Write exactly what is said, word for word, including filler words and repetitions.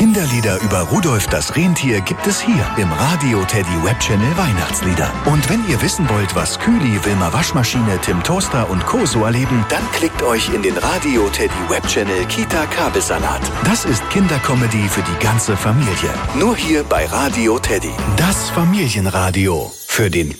Kinderlieder über Rudolf das Rentier gibt es hier im Radio Teddy Webchannel Weihnachtslieder. Und wenn ihr wissen wollt, was Kühli, Wilma Waschmaschine, Tim Toaster und Co. so erleben, dann klickt euch in den Radio Teddy Webchannel Kita Kabelsalat. Das ist Kindercomedy für die ganze Familie. Nur hier bei Radio Teddy. Das Familienradio für den